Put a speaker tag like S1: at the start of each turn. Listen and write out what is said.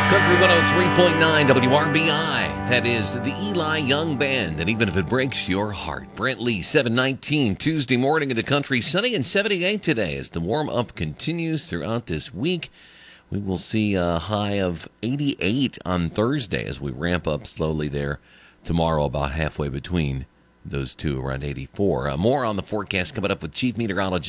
S1: Country 103.9 WRBI. That is the Eli Young Band. And even if it breaks your heart. Brent Lee, 719, Tuesday morning in the country. Sunny and 78 today as the warm-up continues throughout this week. We will see a high of 88 on Thursday as we ramp up slowly there tomorrow, about halfway between those two, around 84. More on the forecast coming up with Chief Meteorologist